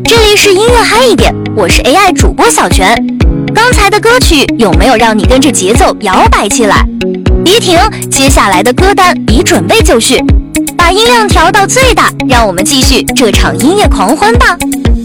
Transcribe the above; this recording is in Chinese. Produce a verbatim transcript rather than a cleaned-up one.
这里是音乐嗨一点，我是 A I 主播小泉。刚才的歌曲有没有让你跟着节奏摇摆起来？别停，接下来的歌单已准备就绪，把音量调到最大，让我们继续这场音乐狂欢吧。